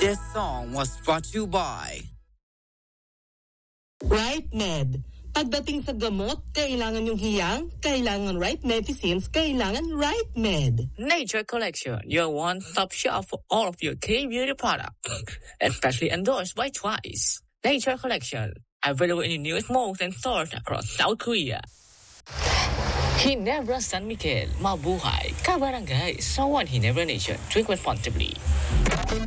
This song was brought to you by Right Med. Pagdating sa gamot, kailangan yung hiyang, kailangan right medicines, kailangan Right Med. Nature Collection, your one-stop shop for all of your clean beauty products. Especially endorsed by Twice. Nature Collection, available in the newest malls and stores across South Korea. Ginebra San Miguel, mabuhay, kabarangay, someone Ginebra Nation, drink responsibly.